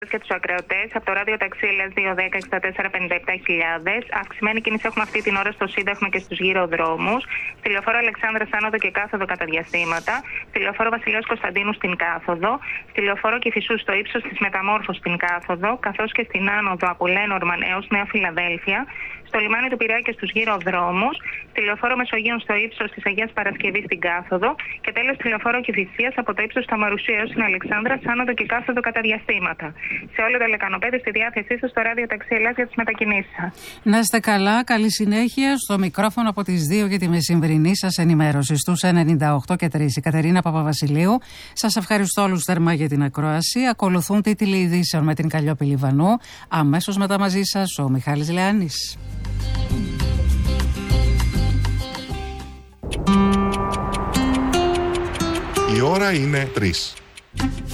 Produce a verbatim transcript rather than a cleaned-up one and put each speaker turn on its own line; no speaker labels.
Και τους ακροατές από το ράδιο ταξί Ελλάς δύο δέκα εξήντα τέσσερα πενήντα επτά χιλιάδες. Αυξημένη κίνηση έχουμε αυτή την ώρα στο Σύνταγμα και στους γυροδρόμους. Στη λεωφόρο Αλεξάνδρας άνοδο και κάθοδο κατά διαστήματα. Στη λεωφόρο Βασιλέως Κωνσταντίνου στην κάθοδο. Στη λεωφόρο Κηφισού στο ύψος της Μεταμόρφωσης στην κάθοδο. Καθώς και στην άνοδο από Λένορμαν έως Νέα Φιλαδέλφια. Στο λιμάνι του Πειραιά και στους γυροδρόμους. Στη λεωφόρο Μεσογείων στο ύψος της Αγίας Παρασκευής στην κάθοδο. Και τέλος στη λεωφόρο Κηφισίας από το ύψος του Αμαρουσίου έως την Αλεξάνδρα άνοδο και κάθοδο κατά διαστήματα. Σε όλο το λεκανοπέδι στη διάθεσή σας στο ράδιο ταξί Ελλάς για τις μετακινήσεις σας.
Να είστε καλά, καλή συνέχεια. Στο μικρόφωνο από τις δύο για τη μεσημβρινή σας ενημέρωση στους ενενήντα οκτώ και τρία. Η Κατερίνα Παπαβασιλείου. Σας ευχαριστώ όλους θερμά για την ακρόαση. Ακολουθούν τίτλοι ειδήσεων με την Καλλιόπη Λιβανού. Αμέσως μετά μαζί σας ο Μιχάλης Λεάνης.
Η ώρα είναι τρεις.